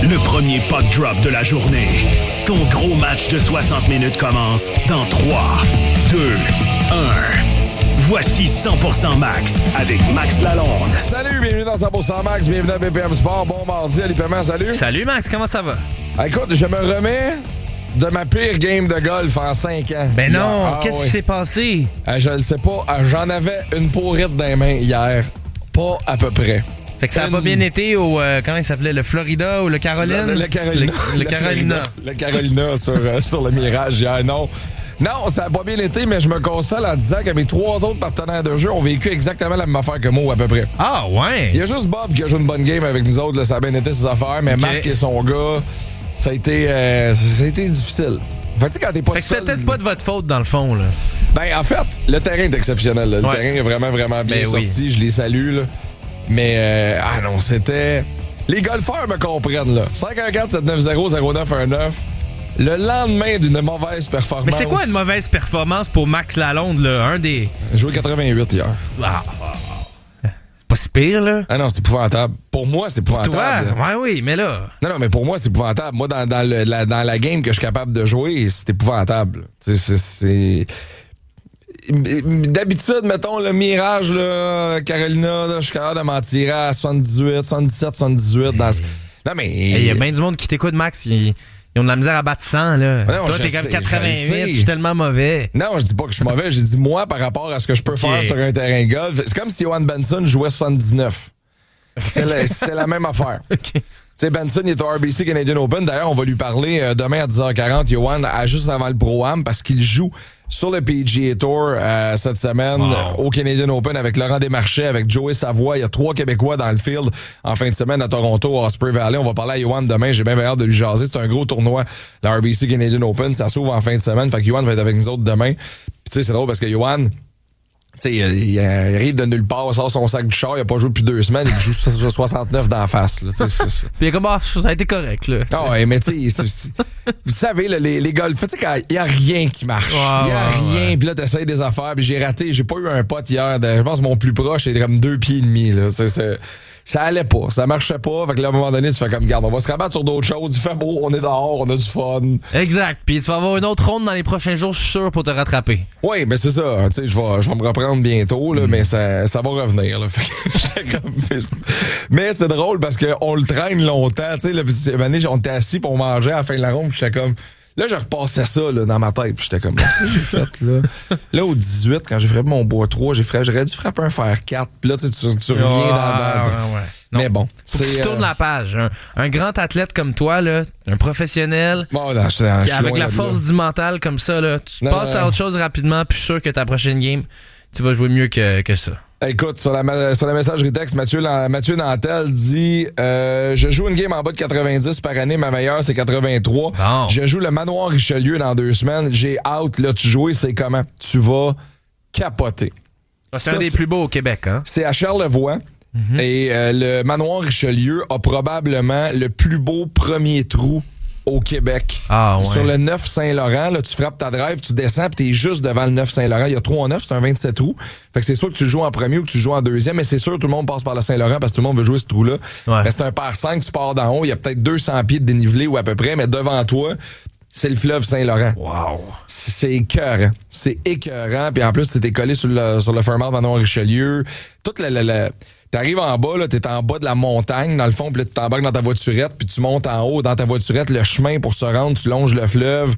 Le premier puck drop de la journée. Ton gros match de 60 minutes commence dans 3, 2, 1. Voici 100% Max avec Max Lalonde. Salut, bienvenue dans 100% Max, bienvenue à BPM Sport. Bon mardi, Ali Paiement, salut. Salut Max, comment ça va? Écoute, je me remets de ma pire game de golf en 5 ans. Ben non, hier. qu'est-ce qui s'est passé? Je le sais pas, j'en avais une pourrite dans les mains hier. Pas à peu près. Fait que ça a pas bien été au... comment il s'appelait? Le Florida ou le Caroline? Le Carolina. Le Carolina. Le Carolina sur le Mirage hier, non. Non, ça a pas bien été, mais je me console en disant que mes 3 autres partenaires de jeu ont vécu exactement la même affaire que moi, à peu près. Ah, ouais? Il y a juste Bob qui a joué une bonne game avec nous autres, là, ça a bien été ses affaires, mais Marc et son gars, ça a été difficile. Fait que tu sais, quand t'es pas Fait que c'est peut-être pas de votre faute, dans le fond, là. Ben, en fait, le terrain est exceptionnel, là. Le terrain est vraiment, vraiment bien sorti. Oui. Je les salue, là. Mais, non, c'était... Les golfeurs me comprennent, là. 514-790-0919. Le lendemain d'une mauvaise performance... Mais c'est quoi une mauvaise performance pour Max Lalonde, là? Un des... J'ai joué 88 hier. C'est pas si pire, là. Ah non, c'est épouvantable. Pour moi, c'est épouvantable. Pour toi? Ouais, oui, mais là... Non, mais pour moi, c'est épouvantable. Moi, dans la game que je suis capable de jouer, c'est épouvantable. C'est... D'habitude, mettons, le Mirage, là, Carolina, là, je suis capable de m'en tirer à 78, 77, 78. Dans... Non, mais... Il y a bien du monde qui t'écoute, Max. Ils ont de la misère à battre 100, là. Non, toi, t'es comme 88, je suis tellement mauvais. Non, je dis pas que je suis mauvais. J'ai dit moi par rapport à ce que je peux faire sur un terrain de golf. C'est comme si Johan Benson jouait 79. C'est la même affaire. Okay. Tu sais, Benson, il est au RBC Canadian Open. D'ailleurs, on va lui parler demain à 10h40, Johan, juste avant le Pro-Am, parce qu'il joue sur le PGA Tour cette semaine au Canadian Open avec Laurent Desmarchais, avec Joey Savoie. Il y a 3 Québécois dans le field en fin de semaine à Toronto, à Osprey Valley. On va parler à Johan demain. J'ai bien hâte de lui jaser. C'est un gros tournoi, le RBC Canadian Open. Ça s'ouvre en fin de semaine. Fait que Johan va être avec nous autres demain. Puis tu sais, c'est drôle parce que Johan... Tu sais, il arrive de nulle part, il sort son sac du char, il a pas joué depuis 2 semaines, il joue 69 d'en face. Là, puis il est comme, ça a été correct. Là. Ah ouais, mais tu sais, vous savez, là, les golfs, tu sais, quand il y a rien qui marche. Il y a rien, puis là, t'essayes des affaires, puis j'ai pas eu un pote hier, je pense que mon plus proche, c'est comme 2 pieds et demi. Là. Ça allait pas, ça marchait pas. Fait que là, à un moment donné, tu fais comme, garde, on va se rabattre sur d'autres choses. Il fait beau, on est dehors, on a du fun. Exact. Puis tu vas avoir une autre ronde dans les prochains jours, je suis sûr, pour te rattraper. Oui, mais c'est ça. Tu sais, je vais me reprendre bientôt, là, mais ça va revenir. Là. Fait que mais c'est drôle parce qu'on le traîne longtemps. Tu sais, on était assis pour manger à la fin de la ronde, puis j'étais comme... Là, je repassais ça là, dans ma tête. Puis j'étais comme, qu'est-ce que j'ai fait, là? Là, au 18, quand j'ai frappé mon bois 3, j'aurais dû frapper un fer 4. Puis là, tu reviens dans... Ouais. Mais bon. Faut que tu tournes la page. Un grand athlète comme toi, là, un professionnel, avec la force du mental comme ça, là, tu passes à autre chose rapidement, puis je suis sûr que ta prochaine game, tu vas jouer mieux que ça. Écoute, sur la messagerie texte, Mathieu Nantel dit je joue une game en bas de 90 par année, ma meilleure c'est 83. Bon. Je joue le Manoir Richelieu dans 2 semaines. J'ai out, là, tu joues, c'est comment? Tu vas capoter. C'est un des plus beaux au Québec, hein? C'est à Charlevoix. Mm-hmm. Et le Manoir Richelieu a probablement le plus beau premier trou au Québec. Ah, ouais. Sur le 9 Saint-Laurent, là, tu frappes ta drive, tu descends, puis t'es juste devant le 9 Saint-Laurent. Il y a 3 en 9, c'est un 27 trous. Fait que c'est sûr que tu joues en premier ou que tu joues en deuxième, mais c'est sûr que tout le monde passe par le Saint-Laurent parce que tout le monde veut jouer ce trou-là. Ouais. Mais c'est un par 5, tu pars d'en haut, il y a peut-être 200 pieds de dénivelé ou à peu près, mais devant toi, c'est le fleuve Saint-Laurent. Wow. C'est écœurant. C'est écœurant. Puis en plus, t'es collé sur le Fairmont Manoir Richelieu. Toute t'arrives en bas, là, t'es en bas de la montagne, dans le fond, puis là, tu t'embarques dans ta voiturette, puis tu montes en haut dans ta voiturette, le chemin pour se rendre, tu longes le fleuve.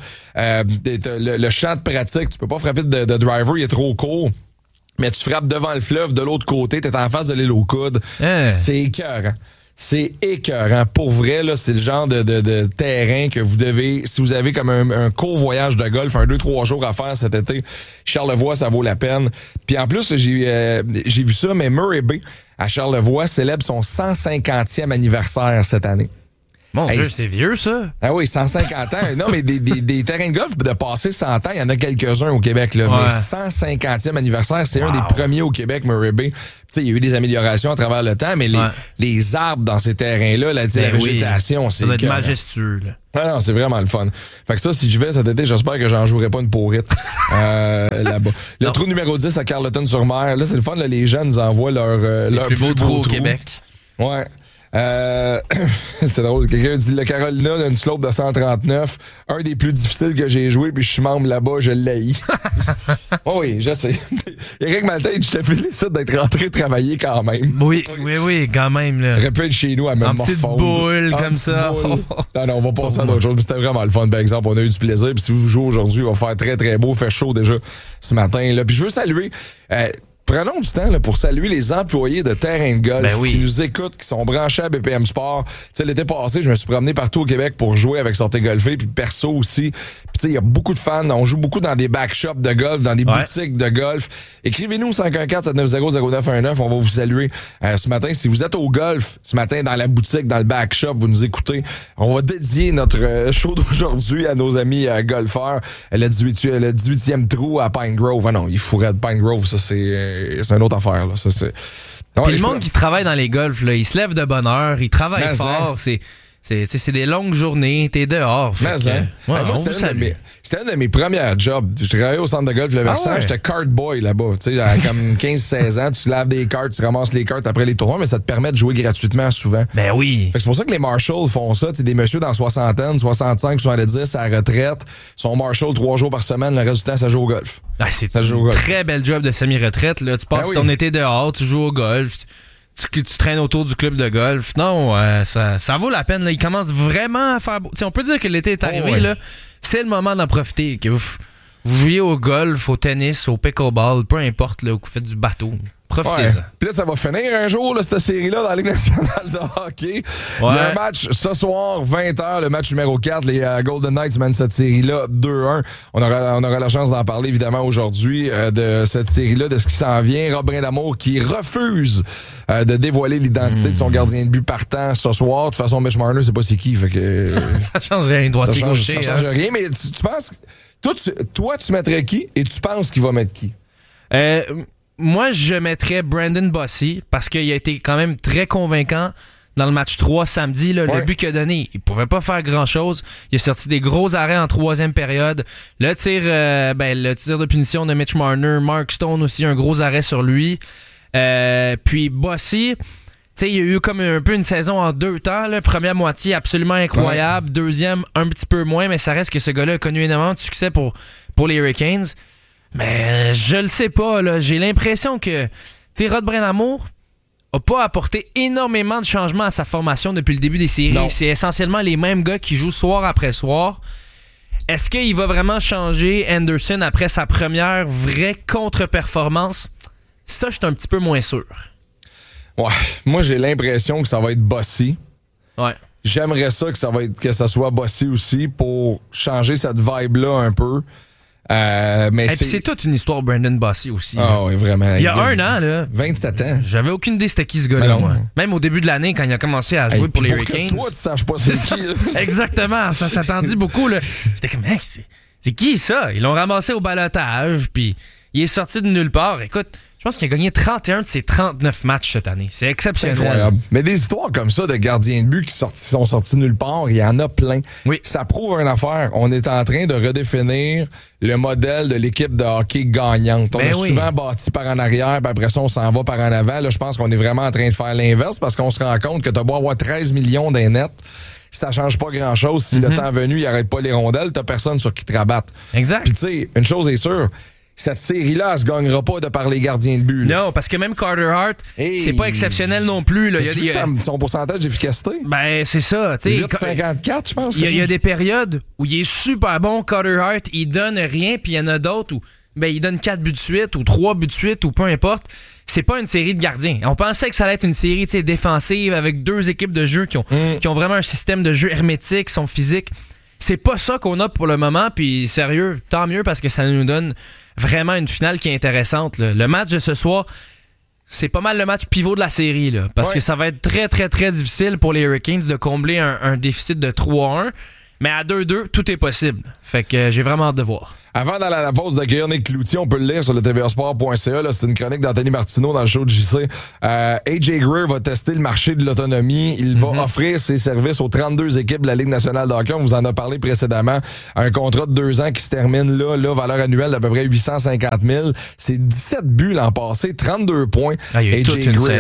Le champ de pratique, tu peux pas frapper de driver, il est trop court. Mais tu frappes devant le fleuve, de l'autre côté, t'es en face de l'île aux coudes. C'est écœurant. C'est écœurant. Pour vrai, là, c'est le genre de terrain que vous devez, si vous avez comme un court voyage de golf, 2-3 jours à faire cet été, Charlevoix, ça vaut la peine. Puis en plus, j'ai vu ça, mais Murray Bay, à Charlevoix, célèbre son 150e anniversaire cette année. Mon Dieu, c'est vieux, ça? Ah oui, 150 ans. Non, mais des terrains de golf de passer 100 ans, il y en a quelques-uns au Québec, là. Ouais. Mais 150e anniversaire, c'est un des premiers au Québec, Murray Bay. Tu sais, il y a eu des améliorations à travers le temps, mais les arbres dans ces terrains-là, la végétation, c'est... Ça doit être majestueux, là. Ah non, c'est vraiment le fun. Fait que ça, si je vais cet été, j'espère que j'en jouerai pas une pourrite là-bas. Le trou numéro 10 à Carleton-sur-Mer. Là, c'est le fun, là, les gens nous envoient leur plus beau trou au Québec. Ouais. C'est drôle. Quelqu'un dit le Carolina a une slope de 139. Un des plus difficiles que j'ai joué, puis je suis membre là-bas, je l'haïs. Oh oui, je sais. Eric Maltais, je te félicite d'être rentré travailler quand même. Oui, quand même. Là. Aurait pu être chez nous à même petite boule comme ça. Non, on va passer à d'autres choses. Mais c'était vraiment le fun, par exemple. On a eu du plaisir. Puis si vous jouez aujourd'hui, il va faire très, très beau. Il fait chaud déjà ce matin. Là. Puis je veux saluer... Prenons du temps là, pour saluer les employés de terrain de golf qui nous écoutent, qui sont branchés à BPM Sport. Tu sais, l'été passé, je me suis promené partout au Québec pour jouer avec Sortez Golfer, puis perso aussi. Puis tu sais, il y a beaucoup de fans. On joue beaucoup dans des back-shops de golf, dans des boutiques de golf. Écrivez-nous 514-790-0919. On va vous saluer ce matin. Si vous êtes au golf, ce matin, dans la boutique, dans le back-shop, vous nous écoutez. On va dédier notre show d'aujourd'hui à nos amis golfeurs. Le 18e trou à Pine Grove. Ah non, il fourrait de Pine Grove, ça c'est une autre affaire. Là. Ça, c'est... Puis le monde qui travaille dans les golfs, là, il se lève de bonne heure, il travaille fort, c'est des longues journées, t'es dehors. Moi, c'était un de mes premiers jobs. Je travaillais au centre de golf Le Versant, j'étais cart boy là-bas. Tu sais, comme 15-16 ans, tu laves des cartes, tu ramasses les cartes après les tournois, mais ça te permet de jouer gratuitement souvent. Ben oui. Fait que c'est pour ça que les marshals font ça. Tu sais, des messieurs dans soixantaine, 65, 70 à la retraite, sont marshals 3 jours par semaine, le reste du temps, ça joue au golf. C'est un très bel job de semi-retraite. Là. Tu passes ton été dehors, tu joues au golf. Tu traînes autour du club de golf. Non, ça vaut la peine. Là. Il commence vraiment à faire beau. T'sais, on peut dire que l'été est arrivé. Là. C'est le moment d'en profiter. Que vous jouiez au golf, au tennis, au pickleball, peu importe, là, où vous faites du bateau. Profitez-en. Puis là, ça va finir un jour, là, cette série-là, dans la Ligue nationale de hockey. Il y a un match ce soir, 20h, le match numéro 4. Les Golden Knights mènent cette série-là 2-1. On aura la chance d'en parler, évidemment, aujourd'hui, de cette série-là, de ce qui s'en vient. Rob Brindamour qui refuse de dévoiler l'identité de son gardien de but partant ce soir. De toute façon, Mitch Marner, c'est pas c'est qui. Fait que, ça change rien, droitier-gaucher. Ça change rien, mais tu penses... Toi, tu mettrais qui et tu penses qu'il va mettre qui? Moi, je mettrais Brandon Bossy parce qu'il a été quand même très convaincant dans le match 3 samedi. Là, le but qu'il a donné, il pouvait pas faire grand-chose. Il a sorti des gros arrêts en troisième période. Le tir de punition de Mitch Marner. Mark Stone aussi, un gros arrêt sur lui. Puis Bossy... il y a eu comme un peu une saison en 2 temps. Là. Première moitié absolument incroyable. Deuxième, un petit peu moins, mais ça reste que ce gars-là a connu énormément de succès pour les Hurricanes. Mais je le sais pas. Là. J'ai l'impression que Rod Brindamour a pas apporté énormément de changements à sa formation depuis le début des séries. Non. C'est essentiellement les mêmes gars qui jouent soir après soir. Est-ce qu'il va vraiment changer Anderson après sa première vraie contre-performance? Ça, je suis un petit peu moins sûr. Ouais, moi j'ai l'impression que ça va être Bossy. Ouais. J'aimerais ça que ça soit Bossy aussi pour changer cette vibe-là un peu. Mais c'est toute une histoire Brandon Bossy aussi. Ah oui, vraiment. Il y a 1 an, là. 27 ans. J'avais aucune idée c'était qui ce gars-là, moi. Même au début de l'année, quand il a commencé à jouer pour les Hurricanes. Toi, tu saches pas c'est qui. Exactement, ça t'en dit beaucoup, là. J'étais comme, hey, c'est qui ça? Ils l'ont ramassé au balotage, puis il est sorti de nulle part. Écoute, je pense qu'il a gagné 31 de ses 39 matchs cette année. C'est exceptionnel. C'est incroyable. Mais des histoires comme ça de gardiens de but qui sont sortis nulle part, il y en a plein. Oui. Ça prouve une affaire. On est en train de redéfinir le modèle de l'équipe de hockey gagnante. On a souvent bâti par en arrière, puis après ça, on s'en va par en avant. Là, je pense qu'on est vraiment en train de faire l'inverse parce qu'on se rend compte que t'as beau avoir 13 millions d'un net, ça change pas grand-chose. Si le temps venu, il arrête pas les rondelles, t'as personne sur qui te rabattre. Exact. Puis tu sais, une chose est sûre, cette série-là, elle se gagnera pas de par les gardiens de but. Là. Non, parce que même Carter Hart, c'est pas exceptionnel non plus. Là. Son pourcentage d'efficacité? Ben, c'est ça. 8,54, je pense. Il y a des périodes où il est super bon, Carter Hart, il donne rien, puis il y en a d'autres où il donne 4 buts de suite ou 3 buts de suite ou peu importe. C'est pas une série de gardiens. On pensait que ça allait être une série défensive avec 2 équipes de jeu qui ont vraiment un système de jeu hermétique, qui sont physiques. C'est pas ça qu'on a pour le moment, puis sérieux, tant mieux parce que ça nous donne vraiment une finale qui est intéressante. Là. Le match de ce soir, c'est pas mal le match pivot de la série, là, parce que ça va être très, très, très difficile pour les Hurricanes de combler un déficit de 3-1. Mais à 2-2, tout est possible. Fait que j'ai vraiment hâte de voir. Avant d'aller à la pause d'accueillir Nick Cloutier, on peut le lire sur le tvasport.ca. Là, c'est une chronique d'Anthony Martineau dans le show de JC. AJ Greer va tester le marché de l'autonomie. Il va offrir ses services aux 32 équipes de la Ligue nationale de hockey. On vous en a parlé précédemment. Un contrat de 2 ans qui se termine là, valeur annuelle d'à peu près 850 000. C'est 17 buts l'an passé, 32 points. Il y a eu toute une saison.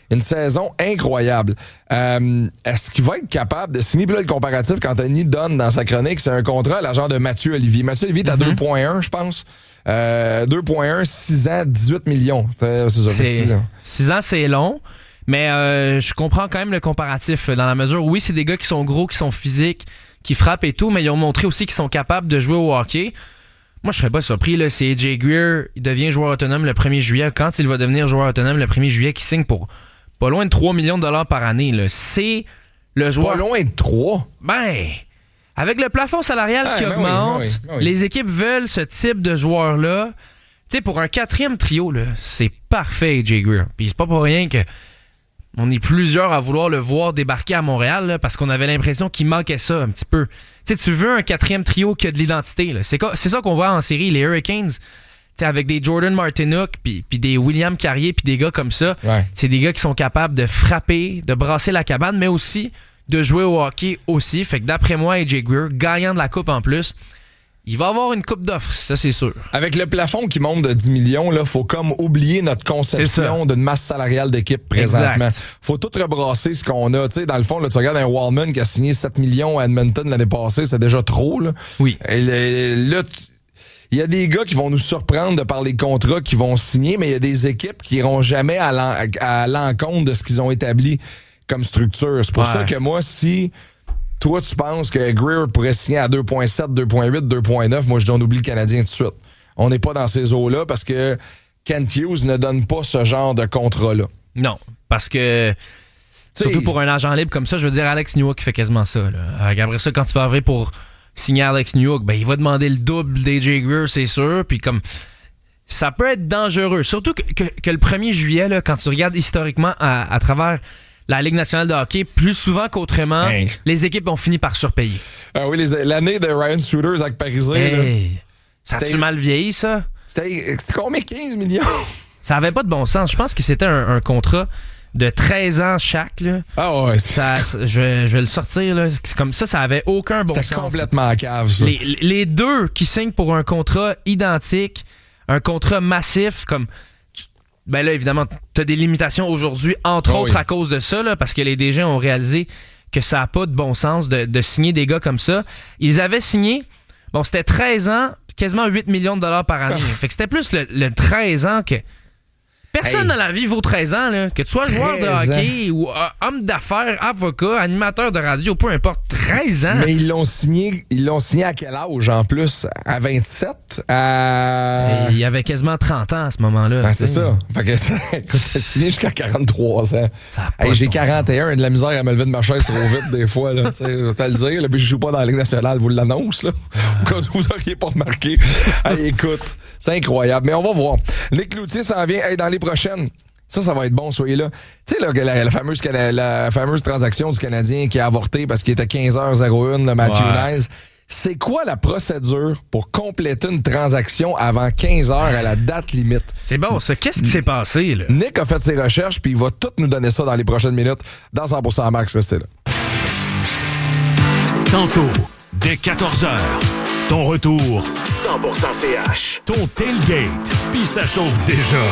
Une saison incroyable. Est-ce qu'il va être capable de signer? Puis là, le comparatif qu'Anthony donne dans sa chronique, c'est un contrat à la genre de Mathieu Olivier. Mathieu Olivier est à 2,1, je pense. 2,1, 6 ans, 18 millions. C'est ça, 6 ans. 6 ans, c'est long. Mais je comprends quand même le comparatif dans la mesure où oui, c'est des gars qui sont gros, qui sont physiques, qui frappent et tout, mais ils ont montré aussi qu'ils sont capables de jouer au hockey. Moi, je serais pas surpris, là, c'est AJ Greer, il devient joueur autonome le 1er juillet. Quand il va devenir joueur autonome le 1er juillet, qui signe pour pas loin de 3 millions de dollars par année. Là. C'est le joueur... Pas loin de 3? Ben, avec le plafond salarial qui augmente, oui. Les équipes veulent ce type de joueur-là. Tu sais, pour un 4e trio, là, c'est parfait, AJ Greer. Puis c'est pas pour rien que on est plusieurs à vouloir le voir débarquer à Montréal là, parce qu'on avait l'impression qu'il manquait ça un petit peu. T'sais, tu veux un 4e trio qui a de l'identité. Là. C'est ça qu'on voit en série, les Hurricanes, avec des Jordan Martinook, puis des William Carrier, puis des gars comme ça. Ouais. C'est des gars qui sont capables de frapper, de brasser la cabane, mais aussi de jouer au hockey aussi. Fait que d'après moi, AJ Greer, gagnant de la coupe en plus, il va avoir une coupe d'offres, ça c'est sûr. Avec le plafond qui monte de 10 millions, il faut comme oublier notre conception d'une masse salariale d'équipe présentement. Exact. Faut tout rebrasser ce qu'on a. T'sais, dans le fond, là, tu regardes un Wallman qui a signé 7 millions à Edmonton l'année passée, c'est déjà trop. Là. Oui. Et là, il y a des gars qui vont nous surprendre de par les contrats qu'ils vont signer, mais il y a des équipes qui iront jamais à l'encontre de ce qu'ils ont établi comme structure. C'est pour ça que moi, si... Toi, tu penses que Greer pourrait signer à 2,7, 2,8, 2,9. Moi, je dis on oublie le Canadien tout de suite. On n'est pas dans ces eaux-là parce que Kent Hughes ne donne pas ce genre de contrat-là. Non, parce que surtout pour un agent libre comme ça, je veux dire, Alex Newhook fait quasiment ça. Après ça, quand tu vas arriver pour signer Alex Newhook, ben, il va demander le double d'AJ Greer, c'est sûr. Puis comme ça peut être dangereux. Surtout que le 1er juillet, là, quand tu regardes historiquement à travers la Ligue nationale de hockey, plus souvent qu'autrement, les équipes ont fini par surpayer. Ah oui, l'année de Ryan Suter avec Parisé. Ça a-tu mal vieilli, ça? C'était combien? 15 millions? Ça avait pas de bon sens. Je pense que c'était un contrat de 13 ans chaque. Là. Ah ouais. Je vais le sortir. Là. Comme ça avait aucun bon sens. C'était complètement cave, ça. Les deux qui signent pour un contrat identique, un contrat massif, comme... Ben là, évidemment, t'as des limitations aujourd'hui, entre autres à cause de ça, là, parce que les DG ont réalisé que ça n'a pas de bon sens de signer des gars comme ça. Ils avaient signé, c'était 13 ans, quasiment 8 millions de dollars par année. Fait que c'était plus le 13 ans que... Personne dans la vie vaut 13 ans, là. Que tu sois joueur de hockey ou homme d'affaires, avocat, animateur de radio, peu importe, 13 ans. Mais ils l'ont signé à quel âge en plus? À 27? Il y avait quasiment 30 ans à ce moment-là. Ben, c'est ça. Fait que écoute, t'as signé jusqu'à 43 ans. J'ai 41 et de la misère à me lever de ma chaise trop vite des fois. Là, t'as le dire, là, puis je joue pas dans la Ligue nationale, vous l'annonce. Là. Quand vous n'auriez pas remarqué. Écoute, c'est incroyable. Mais on va voir. Nick Cloutier s'en vient dans les prochaines. Ça va être bon, soyez là. Tu sais, la fameuse transaction du Canadien qui a avorté parce qu'il était 15h01, le Matthew Nice. C'est quoi la procédure pour compléter une transaction avant 15h à la date limite? C'est bon, ça. Qu'est-ce qui s'est passé, là? Nick a fait ses recherches puis il va tout nous donner ça dans les prochaines minutes dans 100% Max. Restez là. Tantôt, dès 14h, ton retour 100% CH. Ton tailgate, puis ça chauffe déjà.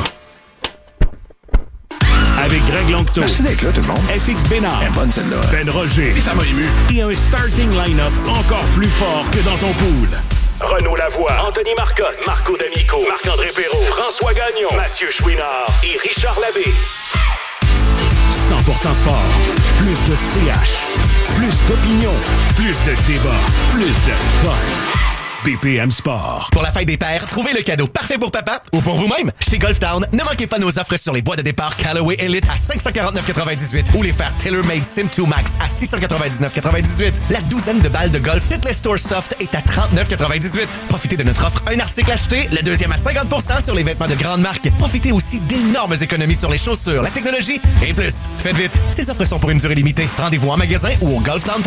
Avec Greg Longto. Merci d'être là, tout le monde. FX Bénard. Elle est bonne, celle-là. Ben Roger. Et ça m'a ému. Et un starting line-up encore plus fort que dans ton pool. Renaud Lavoie, Anthony Marcotte, Marco D'Amico, Marc-André Perrault, François Gagnon, Mathieu Chouinard et Richard Labbé. 100% sport. Plus de CH. Plus d'opinion. Plus de débat. Plus de fun. BPM Sport. Pour la fête des pères, trouvez le cadeau parfait pour papa ou pour vous-même. Chez Golf Town, ne manquez pas nos offres sur les bois de départ Callaway Elite à 549,98 ou les fers TaylorMade Sim2 Max à 699,98. La douzaine de balles de golf Titleist Tour Soft est à 39,98. Profitez de notre offre un article acheté, le deuxième à 50% sur les vêtements de grande marque. Profitez aussi d'énormes économies sur les chaussures, la technologie et plus. Faites vite, ces offres sont pour une durée limitée. Rendez-vous en magasin ou au golftown.com.